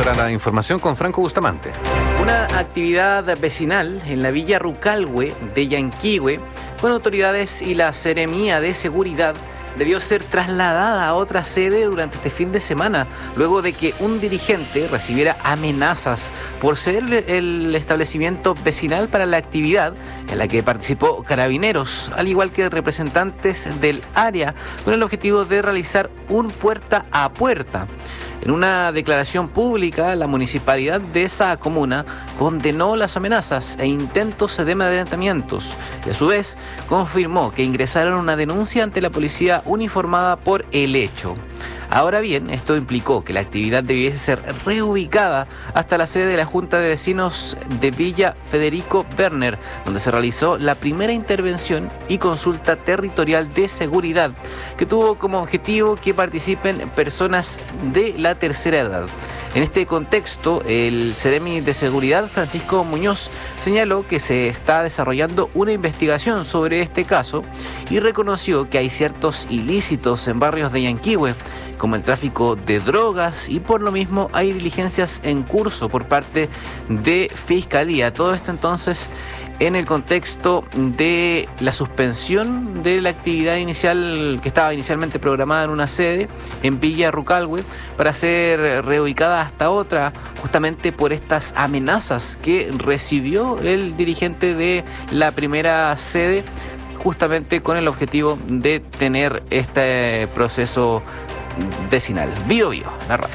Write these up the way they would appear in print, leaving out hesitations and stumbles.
hora la información con Franco Bustamante. Una actividad vecinal en la villa Rucalhue de Yanquihue, con autoridades y la Seremía de Seguridad, debió ser trasladada a otra sede durante este fin de semana, luego de que un dirigente recibiera amenazas por ser el establecimiento vecinal para la actividad en la que participó Carabineros, al igual que representantes del área, con el objetivo de realizar un puerta a puerta. En una declaración pública, la municipalidad de esa comuna condenó las amenazas e intentos de amedrentamientos y a su vez confirmó que ingresaron una denuncia ante la policía uniformada por el hecho. Ahora bien, esto implicó que la actividad debiese ser reubicada hasta la sede de la Junta de Vecinos de Villa Federico Werner, donde se realizó la primera intervención y consulta territorial de seguridad, que tuvo como objetivo que participen personas de la tercera edad. En este contexto, el Seremi de Seguridad, Francisco Muñoz, señaló que se está desarrollando una investigación sobre este caso y reconoció que hay ciertos ilícitos en barrios de Yanquihue, como el tráfico de drogas, y por lo mismo hay diligencias en curso por parte de Fiscalía. Todo esto entonces en el contexto de la suspensión de la actividad inicial que estaba inicialmente programada en una sede en Villa Rucalhue para ser reubicada hasta otra, justamente por estas amenazas que recibió el dirigente de la primera sede, justamente con el objetivo de tener este proceso vecinal. Bio Bio, la radio.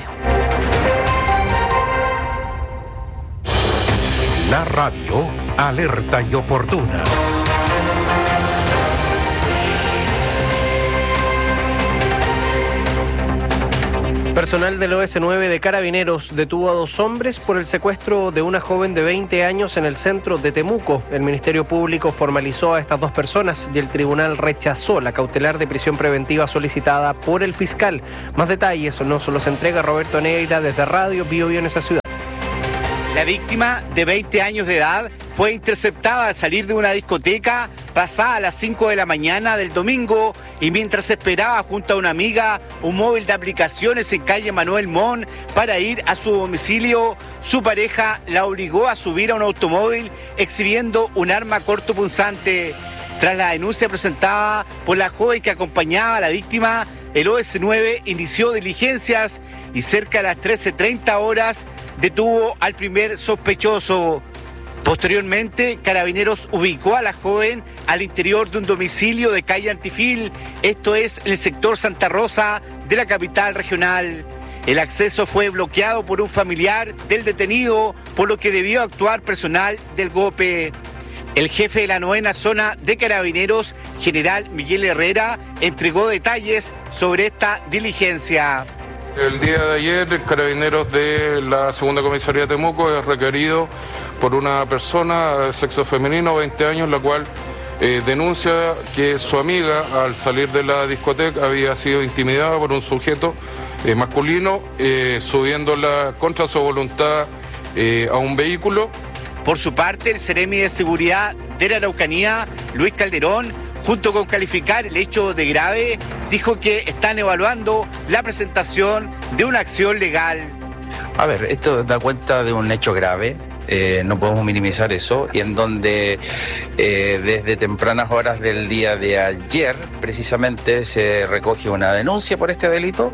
La radio alerta y oportuna. Personal del OS9 de Carabineros detuvo a 2 hombres por el secuestro de una joven de 20 años en el centro de Temuco. El Ministerio Público formalizó a estas 2 personas y el tribunal rechazó la cautelar de prisión preventiva solicitada por el fiscal. Más detalles nos los entrega Roberto Neira desde Radio Bio Bio en esa ciudad. La víctima, de 20 años de edad, fue interceptada al salir de una discoteca pasada a las 5 de la mañana del domingo y mientras esperaba junto a una amiga un móvil de aplicaciones en calle Manuel Montt para ir a su domicilio, su pareja la obligó a subir a un automóvil exhibiendo un arma cortopunzante. Tras la denuncia presentada por la joven que acompañaba a la víctima, el OS9 inició diligencias y cerca de las 13:30 horas detuvo al primer sospechoso. Posteriormente, Carabineros ubicó a la joven al interior de un domicilio de calle Antifil, esto es en el sector Santa Rosa de la capital regional. El acceso fue bloqueado por un familiar del detenido, por lo que debió actuar personal del GOPE. El jefe de la 9ª zona de Carabineros, general Miguel Herrera, entregó detalles sobre esta diligencia. El día de ayer, Carabineros de la Segunda Comisaría de Temuco es requerido por una persona de sexo femenino, 20 años, la cual denuncia que su amiga, al salir de la discoteca, había sido intimidada por un sujeto masculino, subiéndola contra su voluntad a un vehículo. Por su parte, el Seremi de Seguridad de la Araucanía, Luis Calderón, junto con calificar el hecho de grave, dijo que están evaluando la presentación de una acción legal. A ver, esto da cuenta de un hecho grave, no podemos minimizar eso, y en donde desde tempranas horas del día de ayer precisamente se recoge una denuncia por este delito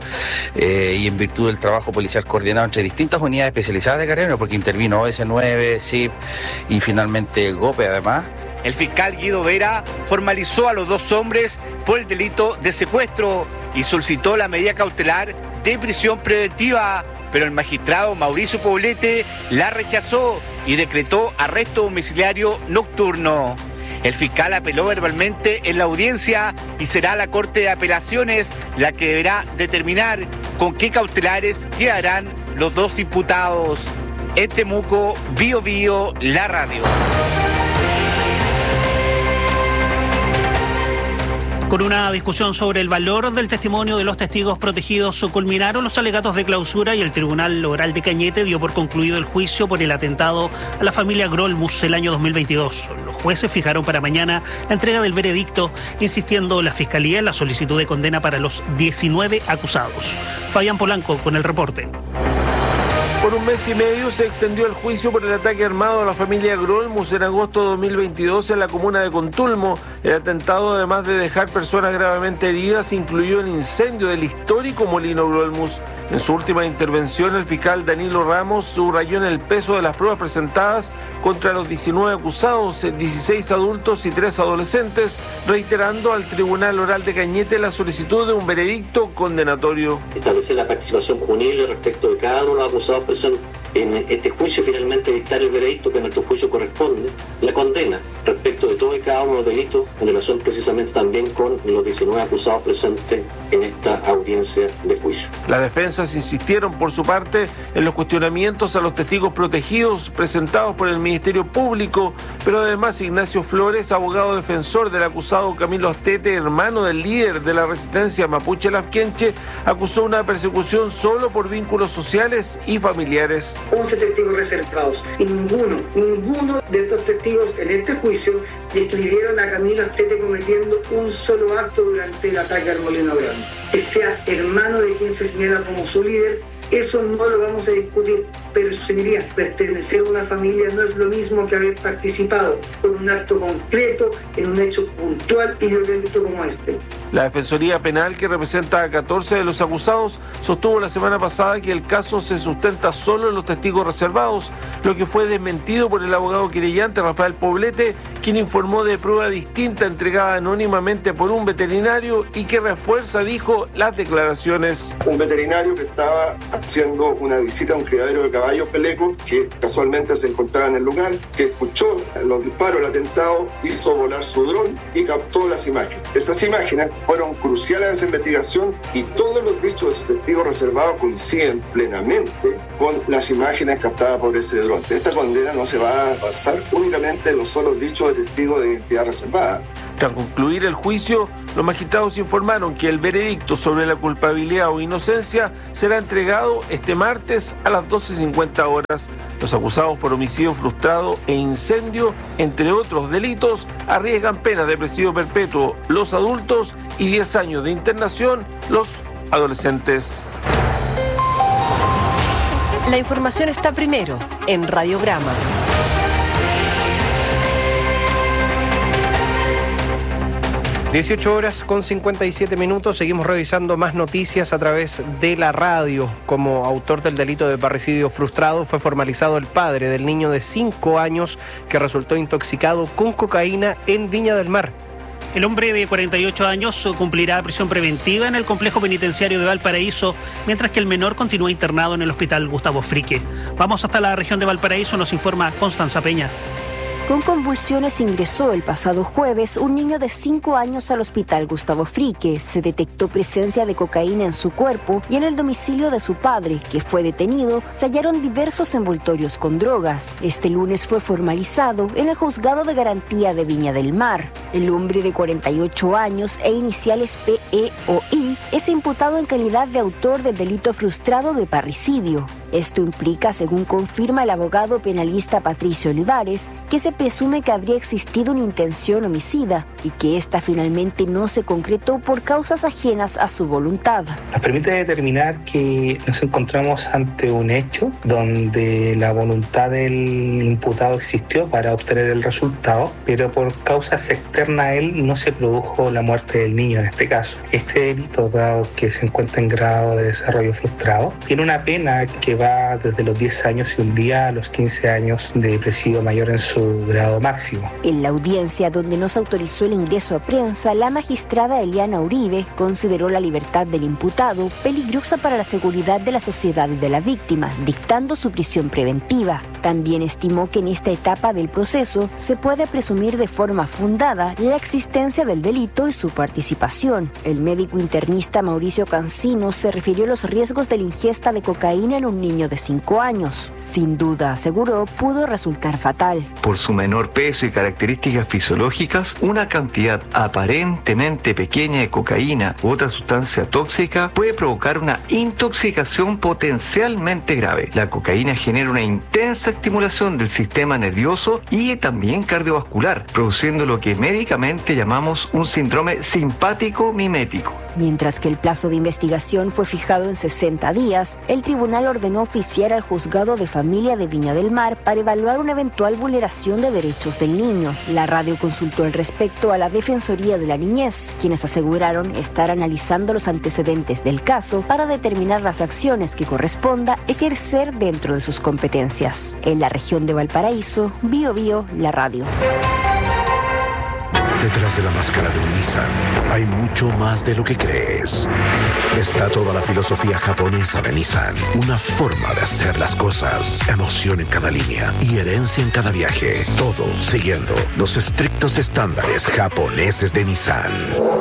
y en virtud del trabajo policial coordinado entre distintas unidades especializadas de Carabineros, porque intervino OS9, SIP y finalmente GOPE además. El fiscal Guido Vera formalizó a los 2 hombres por el delito de secuestro y solicitó la medida cautelar de prisión preventiva, pero el magistrado Mauricio Poblete la rechazó y decretó arresto domiciliario nocturno. El fiscal apeló verbalmente en la audiencia y será la Corte de Apelaciones la que deberá determinar con qué cautelares quedarán los 2 imputados. En Temuco, Bio Bio, la radio. Con una discusión sobre el valor del testimonio de los testigos protegidos, culminaron los alegatos de clausura y el Tribunal Oral de Cañete dio por concluido el juicio por el atentado a la familia Grolmus el año 2022. Los jueces fijaron para mañana la entrega del veredicto, insistiendo la Fiscalía en la solicitud de condena para los 19 acusados. Fabián Polanco con el reporte. Por un mes y medio se extendió el juicio por el ataque armado a la familia Grolmus en agosto de 2022 en la comuna de Contulmo. El atentado, además de dejar personas gravemente heridas, incluyó el incendio del histórico molino Grolmus. En su última intervención, el fiscal Danilo Ramos subrayó en el peso de las pruebas presentadas contra los 19 acusados, 16 adultos y 3 adolescentes, reiterando al Tribunal Oral de Cañete la solicitud de un veredicto condenatorio. Establecer la participación punible respecto de cada uno de los acusados presentes en este juicio, finalmente dictar el veredicto que a nuestro juicio corresponde, la condena respecto de todo y cada uno de los delitos en relación precisamente también con los 19 acusados presentes en esta audiencia de juicio. Las defensas insistieron por su parte en los cuestionamientos a los testigos protegidos presentados por el Ministerio Público, pero además Ignacio Flores, abogado defensor del acusado Camilo Astete, hermano del líder de la resistencia mapuche Lafkenche, acusó una persecución solo por vínculos sociales y familiares. 11 testigos reservados y ninguno de estos testigos en este juicio describieron a Camilo Astete cometiendo un solo acto durante el ataque al molino Grolmus. Que sea hermano de quien se señala como su líder, eso no lo vamos a discutir, pero señoría, pertenecer a una familia no es lo mismo que haber participado por un acto concreto en un hecho puntual y violento como este. La Defensoría Penal, que representa a 14 de los acusados, sostuvo la semana pasada que el caso se sustenta solo en los testigos reservados, lo que fue desmentido por el abogado querellante Rafael Poblete, quien informó de prueba distinta entregada anónimamente por un veterinario y que refuerza, dijo, las declaraciones. Un veterinario que estaba haciendo una visita a un criadero de caballos peleco, que casualmente se encontraba en el lugar, que escuchó los disparos, el atentado, hizo volar su dron y captó las imágenes. Esas imágenes fueron cruciales en esa investigación y todos los dichos de sus testigos reservados coinciden plenamente con las imágenes captadas por ese dron. Esta condena no se va a basar únicamente en los solos dichos de testigos de identidad reservada. Tras concluir el juicio, los magistrados informaron que el veredicto sobre la culpabilidad o inocencia será entregado este martes a las 12:50 horas. Los acusados por homicidio frustrado e incendio, entre otros delitos, arriesgan penas de presidio perpetuo los adultos y 10 años de internación los adolescentes. La información está primero en Radiograma. 18 horas con 57 minutos, seguimos revisando más noticias a través de la radio. Como autor del delito de parricidio frustrado fue formalizado el padre del niño de 5 años que resultó intoxicado con cocaína en Viña del Mar. El hombre de 48 años cumplirá prisión preventiva en el complejo penitenciario de Valparaíso, mientras que el menor continúa internado en el hospital Gustavo Frique. Vamos hasta la región de Valparaíso, nos informa Constanza Peña. Con convulsiones ingresó el pasado jueves un niño de 5 años al hospital Gustavo Frique. Se detectó presencia de cocaína en su cuerpo y en el domicilio de su padre, que fue detenido, se hallaron diversos envoltorios con drogas. Este lunes fue formalizado en el Juzgado de Garantía de Viña del Mar. El hombre de 48 años e iniciales PE o I es imputado en calidad de autor del delito frustrado de parricidio. Esto implica, según confirma el abogado penalista Patricio Olivares, que se presume que habría existido una intención homicida y que esta finalmente no se concretó por causas ajenas a su voluntad. Nos permite determinar que nos encontramos ante un hecho donde la voluntad del imputado existió para obtener el resultado, pero por causas externas a él no se produjo la muerte del niño en este caso. Este delito, dado que se encuentra en grado de desarrollo frustrado, tiene una pena que va desde los 10 años y un día a los 15 años de presidio mayor en su grado máximo. En la audiencia donde no se autorizó el ingreso a prensa, la magistrada Eliana Uribe consideró la libertad del imputado peligrosa para la seguridad de la sociedad y de la víctima, dictando su prisión preventiva. También estimó que en esta etapa del proceso se puede presumir de forma fundada la existencia del delito y su participación. El médico internista Mauricio Cancino se refirió a los riesgos de la ingesta de cocaína en un niño de 5 años. Sin duda, aseguró, pudo resultar fatal. Por su menor peso y características fisiológicas, una cantidad aparentemente pequeña de cocaína u otra sustancia tóxica puede provocar una intoxicación potencialmente grave. La cocaína genera una intensa estimulación del sistema nervioso y también cardiovascular, produciendo lo que médicamente llamamos un síndrome simpático mimético. Mientras que el plazo de investigación fue fijado en 60 días, el tribunal ordenó oficiar al juzgado de familia de Viña del Mar para evaluar una eventual vulneración de derechos del niño. La radio consultó al respecto a la Defensoría de la Niñez, quienes aseguraron estar analizando los antecedentes del caso para determinar las acciones que corresponda ejercer dentro de sus competencias. En la región de Valparaíso, Bio, la radio. Detrás de la máscara de un Nissan hay mucho más de lo que crees. Está toda la filosofía japonesa de Nissan, una forma de hacer las cosas, emoción en cada línea y herencia en cada viaje, todo siguiendo los estrictos estándares japoneses de Nissan.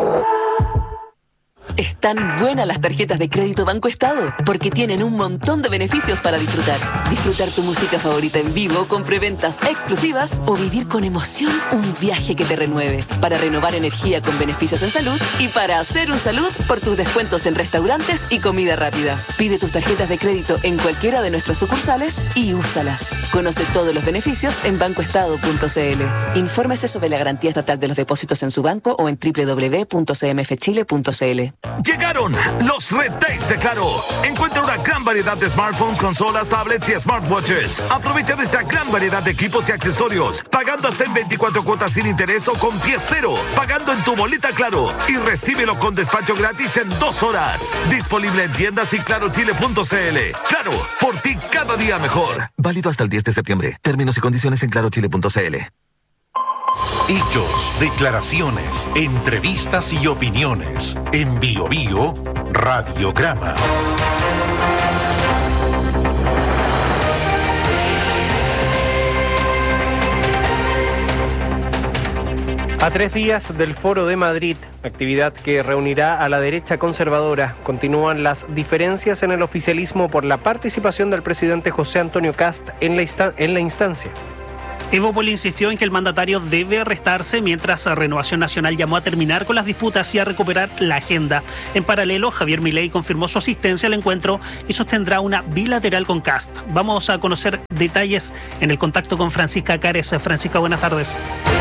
Están buenas las tarjetas de crédito Banco Estado porque tienen un montón de beneficios para disfrutar. Disfrutar tu música favorita en vivo con preventas exclusivas o vivir con emoción un viaje que te renueve. Para renovar energía con beneficios en salud y para hacer un salud por tus descuentos en restaurantes y comida rápida. Pide tus tarjetas de crédito en cualquiera de nuestras sucursales y úsalas. Conoce todos los beneficios en bancoestado.cl. Infórmese sobre la garantía estatal de los depósitos en su banco o en www.cmfchile.cl. Llegaron los Red Days de Claro. Encuentra una gran variedad de smartphones, consolas, tablets y smartwatches. Aprovecha nuestra gran variedad de equipos y accesorios, pagando hasta en 24 cuotas sin interés o con pie cero, pagando en tu boleta Claro y recíbelo con despacho gratis en 2 horas. Disponible en tiendas y clarochile.cl. Claro, por ti cada día mejor. Válido hasta el 10 de septiembre. Términos y condiciones en clarochile.cl. Hechos, declaraciones, entrevistas y opiniones. En Bio Radiograma. A 3 días del Foro de Madrid, actividad que reunirá a la derecha conservadora, continúan las diferencias en el oficialismo por la participación del presidente José Antonio Kast en la instancia. Evópoli insistió en que el mandatario debe arrestarse, mientras Renovación Nacional llamó a terminar con las disputas y a recuperar la agenda. En paralelo, Javier Milei confirmó su asistencia al encuentro y sostendrá una bilateral con Kast. Vamos a conocer detalles en el contacto con Francisca Cares. Francisca, buenas tardes.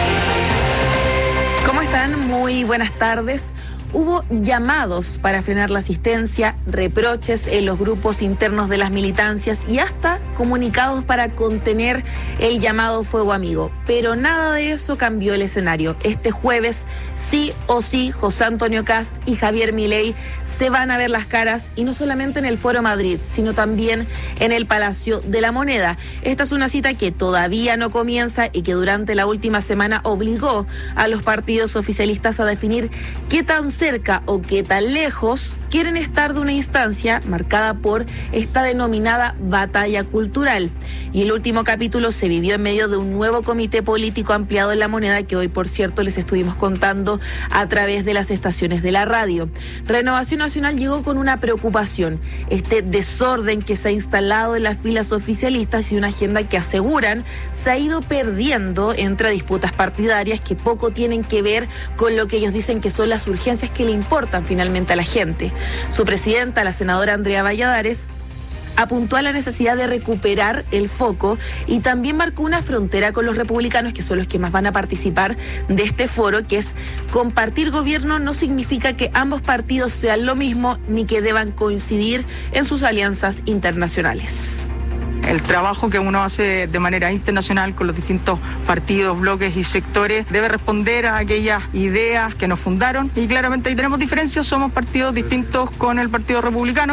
¿Cómo están? Muy buenas tardes. Hubo llamados para frenar la asistencia, reproches en los grupos internos de las militancias y hasta comunicados para contener el llamado fuego amigo. Pero nada de eso cambió el escenario. Este jueves, sí o sí, José Antonio Kast y Javier Milei se van a ver las caras, y no solamente en el Foro Madrid, sino también en el Palacio de la Moneda. Esta es una cita que todavía no comienza y que durante la última semana obligó a los partidos oficialistas a definir qué tan cerca o qué tan lejos quieren estar de una instancia marcada por esta denominada batalla cultural. Y el último capítulo se vivió en medio de un nuevo comité político ampliado en La Moneda, que hoy, por cierto, les estuvimos contando a través de las estaciones de la radio. Renovación Nacional llegó con una preocupación: este desorden que se ha instalado en las filas oficialistas y una agenda que aseguran se ha ido perdiendo entre disputas partidarias que poco tienen que ver con lo que ellos dicen que son las urgencias que le importan finalmente a la gente. Su presidenta, la senadora Andrea Valladares, apuntó a la necesidad de recuperar el foco y también marcó una frontera con los republicanos, que son los que más van a participar de este foro, que es: compartir gobierno no significa que ambos partidos sean lo mismo ni que deban coincidir en sus alianzas internacionales. El trabajo que uno hace de manera internacional con los distintos partidos, bloques y sectores debe responder a aquellas ideas que nos fundaron, y claramente ahí tenemos diferencias, somos partidos distintos con el Partido Republicano.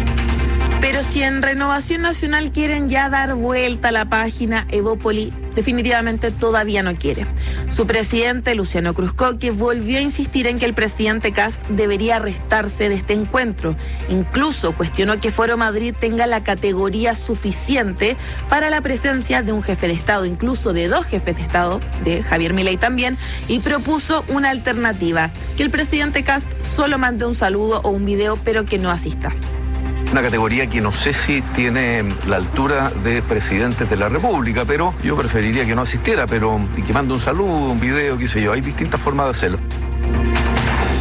Pero si en Renovación Nacional quieren ya dar vuelta a la página, Evópoli definitivamente todavía no quiere. Su presidente, Luciano Cruzcoque, volvió a insistir en que el presidente Kast debería restarse de este encuentro. Incluso cuestionó que Foro Madrid tenga la categoría suficiente para la presencia de un jefe de Estado, incluso de 2 jefes de Estado, de Javier Milei también, y propuso una alternativa: que el presidente Kast solo mande un saludo o un video, pero que no asista. Una categoría que no sé si tiene la altura de presidentes de la República, pero yo preferiría que no asistiera, pero y que mande un saludo, un video, qué sé yo. Hay distintas formas de hacerlo.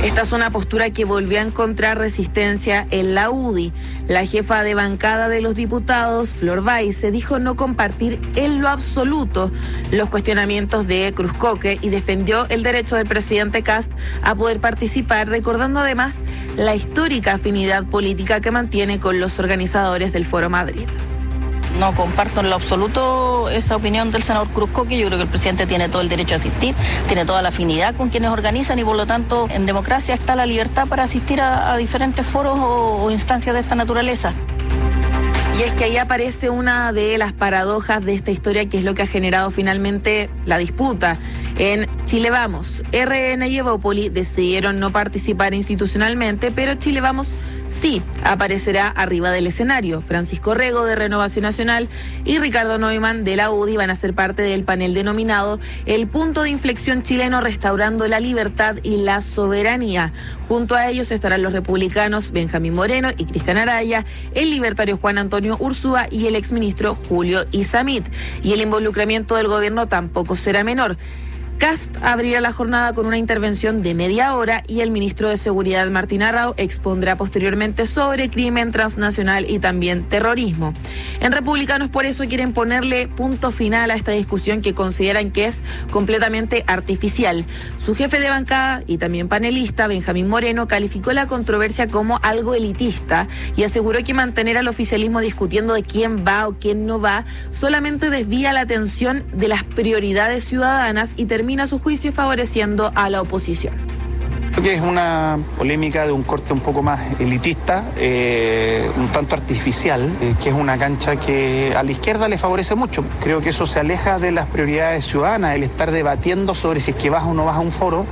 Esta es una postura que volvió a encontrar resistencia en la UDI. La jefa de bancada de los diputados, Flor Baise, dijo no compartir en lo absoluto los cuestionamientos de Cruzcoque y defendió el derecho del presidente Kast a poder participar, recordando además la histórica afinidad política que mantiene con los organizadores del Foro Madrid. No comparto en lo absoluto esa opinión del senador Cruzcoque. Yo creo que el presidente tiene todo el derecho a asistir, tiene toda la afinidad con quienes organizan y por lo tanto en democracia está la libertad para asistir a diferentes foros o instancias de esta naturaleza. Y es que ahí aparece una de las paradojas de esta historia, que es lo que ha generado finalmente la disputa. En Chile Vamos, RN y Evópoli decidieron no participar institucionalmente, pero Chile Vamos sí aparecerá arriba del escenario. Francisco Rego, de Renovación Nacional, y Ricardo Neumann, de la UDI, van a ser parte del panel denominado El Punto de Inflexión Chileno, Restaurando la Libertad y la Soberanía. Junto a ellos estarán los republicanos Benjamín Moreno y Cristian Araya, el libertario Juan Antonio Ursúa y el exministro Julio Isamit. Y el involucramiento del gobierno tampoco será menor. Kast abrirá la jornada con una intervención de media hora y el ministro de Seguridad, Martín Arrau, expondrá posteriormente sobre crimen transnacional y también terrorismo. En Republicanos por eso quieren ponerle punto final a esta discusión que consideran que es completamente artificial. Su jefe de bancada y también panelista, Benjamín Moreno, calificó la controversia como algo elitista y aseguró que mantener al oficialismo discutiendo de quién va o quién no va solamente desvía la atención de las prioridades ciudadanas y termina a su juicio favoreciendo a la oposición. Creo que es una polémica de un corte un poco más elitista, un tanto artificial, que es una cancha que a la izquierda le favorece mucho. Creo que eso se aleja de las prioridades ciudadanas, el estar debatiendo sobre si es que vas o no vas a un foro.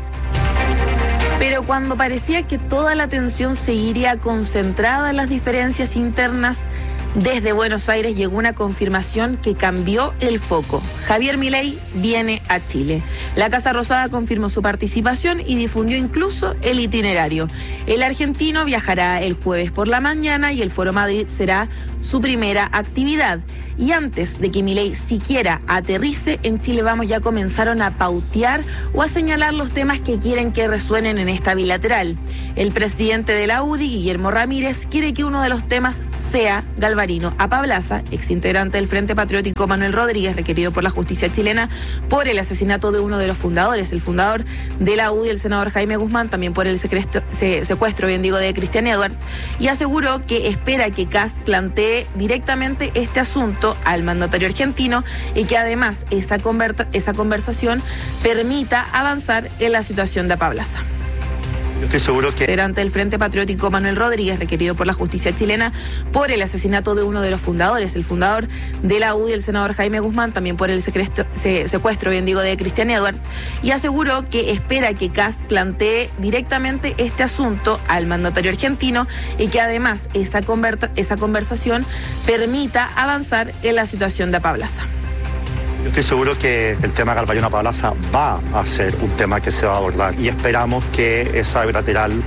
Pero cuando parecía que toda la atención seguiría concentrada en las diferencias internas, desde Buenos Aires llegó una confirmación que cambió el foco. Javier Milei viene a Chile. La Casa Rosada confirmó su participación y difundió incluso el itinerario. El argentino viajará el jueves por la mañana y el Foro Madrid será su primera actividad. Y antes de que Milei siquiera aterrice, en Chile Vamos ya comenzaron a pautear o a señalar los temas que quieren que resuenen en esta bilateral. El presidente de la UDI, Guillermo Ramírez, quiere que uno de los temas sea Galvarino Apablaza, exintegrante del Frente Patriótico Manuel Rodríguez, requerido por la justicia chilena por el asesinato de uno de los fundadores, el fundador de la UDI, el senador Jaime Guzmán, también por el secuestro, de Cristian Edwards, y aseguró que espera que Kast plantee directamente este asunto al mandatario argentino y que además esa conversación permita avanzar en la situación de Apablaza. Yo estoy seguro que... Ante el Frente Patriótico Manuel Rodríguez, requerido por la justicia chilena por el asesinato de uno de los fundadores, el fundador de la UDI, el senador Jaime Guzmán, también por el secuestro, de Cristian Edwards, y aseguró que espera que Kast plantee directamente este asunto al mandatario argentino y que además esa conversación permita avanzar en la situación de Apablaza. Yo estoy seguro que el tema Galvarino Apablaza va a ser un tema que se va a abordar y esperamos que esa bilateral